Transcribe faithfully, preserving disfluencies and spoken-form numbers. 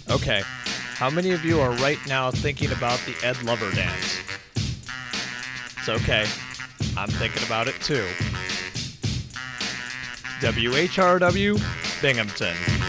Okay, how many of you are right now thinking about the Ed Lover dance? It's okay. I'm thinking about it too. W H R W, Binghamton.